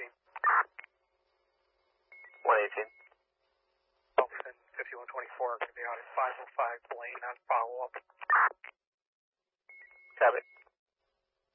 118. Elton 5124 going to be out at 505 Blaine on follow-up. Copy.